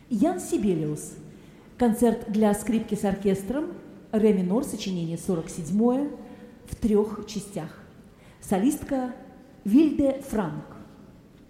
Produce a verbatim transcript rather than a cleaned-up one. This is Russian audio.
Ян Сибелиус. Концерт для скрипки с оркестром, ре минор, сочинение сорок седьмое, в трех частях. Солистка Вильде Франк.